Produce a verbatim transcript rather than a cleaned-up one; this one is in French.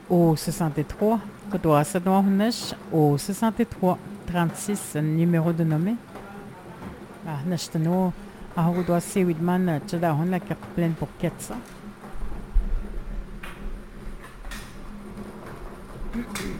au soixante-trois, Kotoa Sadouahunesh, au soixante-trois, trente-six, numéro de nommé. Ah, Nashtano, Ahoudwa Sewidman, Tchadahon, la carte pleine pour quatre cents.